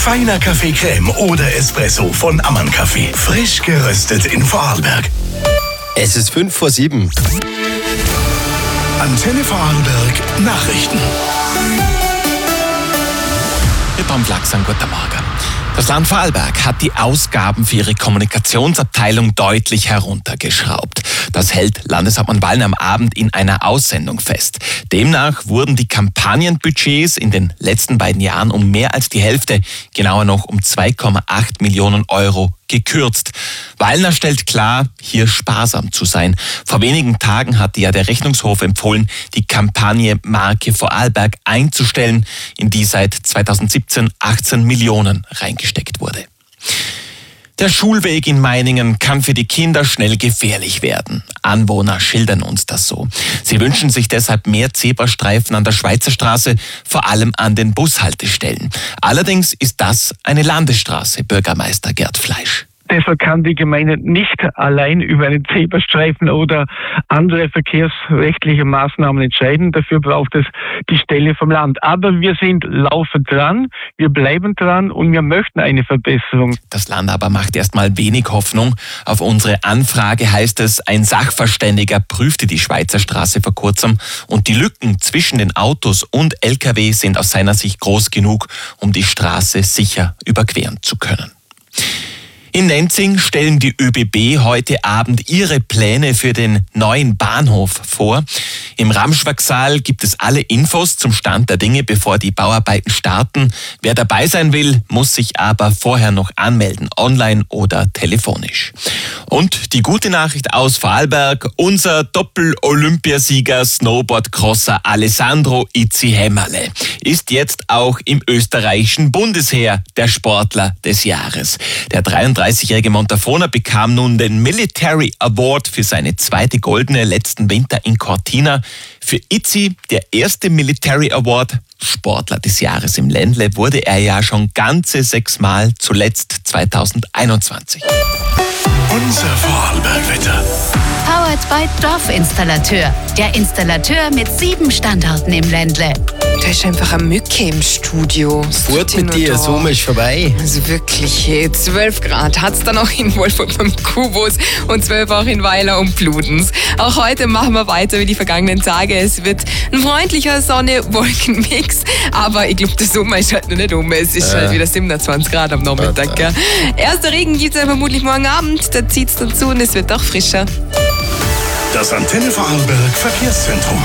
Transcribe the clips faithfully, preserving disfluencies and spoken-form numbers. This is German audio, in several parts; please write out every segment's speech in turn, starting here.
Feiner Kaffee-Creme oder Espresso von Ammann Kaffee. Frisch geröstet in Vorarlberg. Es ist fünf vor sieben. Antenne Vorarlberg Nachrichten. Mit Tom Flachsang, guten Morgen. Das Land Vorarlberg hat die Ausgaben für ihre Kommunikationsabteilung deutlich heruntergeschraubt. Das hält Landeshauptmann Wallner am Abend in einer Aussendung fest. Demnach wurden die Kampagnenbudgets in den letzten beiden Jahren um mehr als die Hälfte, genauer noch um zwei Komma acht Millionen Euro gekürzt. Wallner stellt klar, hier sparsam zu sein. Vor wenigen Tagen hatte ja der Rechnungshof empfohlen, die Kampagne Marke Vorarlberg einzustellen, in die seit zweitausendsiebzehn achtzehn Millionen reingesteckt wurde. Der Schulweg in Meiningen kann für die Kinder schnell gefährlich werden. Anwohner schildern uns das so. Sie wünschen sich deshalb mehr Zebrastreifen an der Schweizer Straße, vor allem an den Bushaltestellen. Allerdings ist das eine Landesstraße, Bürgermeister Gerd Fleisch. Deshalb kann die Gemeinde nicht allein über einen Zebrastreifen oder andere verkehrsrechtliche Maßnahmen entscheiden. Dafür braucht es die Stelle vom Land. Aber wir sind laufend dran, wir bleiben dran und wir möchten eine Verbesserung. Das Land aber macht erstmal wenig Hoffnung. Auf unsere Anfrage heißt es, ein Sachverständiger prüfte die Schweizer Straße vor kurzem und die Lücken zwischen den Autos und L K W sind aus seiner Sicht groß genug, um die Straße sicher überqueren zu können. In Nenzing stellen die ÖBB heute Abend ihre Pläne für den neuen Bahnhof vor. Im Ramschwag-Saal gibt es alle Infos zum Stand der Dinge, bevor die Bauarbeiten starten. Wer dabei sein will, muss sich aber vorher noch anmelden, online oder telefonisch. Und die gute Nachricht aus Vorarlberg, unser Doppel-Olympiasieger Snowboardcrosser Alessandro Itzi Hämmerle ist jetzt auch im österreichischen Bundesheer der Sportler des Jahres. Der dreiunddreißigjährige Montafoner bekam nun den Military Award für seine zweite goldene letzten Winter in Cortina. Für Itzi der erste Military Award, Sportler des Jahres im Ländle, wurde er ja schon ganze sechsmal, zuletzt zweitausendeinundzwanzig. Unser Vorarlberg-Wetter. Powered by Dorfinstallateur. Der Installateur mit sieben Standorten im Ländle. Da ist einfach eine Mücke im Studio. Fort mit dir, Sommer ist vorbei. Also wirklich, zwölf Grad hat es dann auch in Wolfurt beim Kubus und zwölf auch in Weiler und Bludenz. Auch heute machen wir weiter wie die vergangenen Tage. Es wird ein freundlicher Sonne-Wolken-Mix, aber ich glaube, der Sommer ist halt noch nicht um. Es ist äh. halt wieder siebenundzwanzig Grad am Nachmittag. Gell? Erster Regen gibt es vermutlich morgen Abend, da zieht es dann zu und es wird auch frischer. Das Antenne Vorarlberg Verkehrszentrum.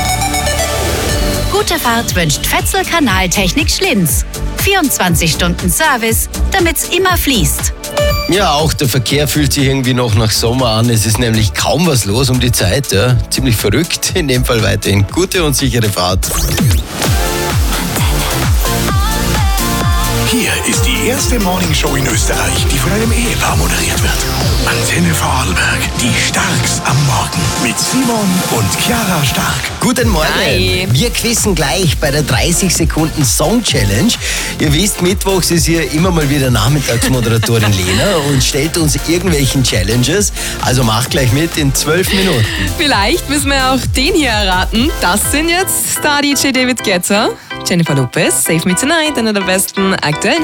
Gute Fahrt wünscht Fetzel Kanaltechnik Schlinz. vierundzwanzig Stunden Service, damit's immer fließt. Ja, auch der Verkehr fühlt sich irgendwie noch nach Sommer an. Es ist nämlich kaum was los um die Zeit. Ja. Ziemlich verrückt. In dem Fall weiterhin gute und sichere Fahrt. Hier ist die erste Morningshow in Österreich, die von einem Ehepaar moderiert wird. Antenne Vorarlberg, die Starks am Morgen. Mit Simon und Chiara Stark. Guten Morgen. Hi. Wir quizzen gleich bei der dreißig Sekunden Song Challenge. Ihr wisst, mittwochs ist hier immer mal wieder Nachmittagsmoderatorin Lena und stellt uns irgendwelchen Challenges. Also macht gleich mit in zwölf Minuten. Vielleicht müssen wir auch den hier erraten. Das sind jetzt Star-D J David Guetta, Jennifer Lopez, Save Me Tonight, einer der besten aktuellen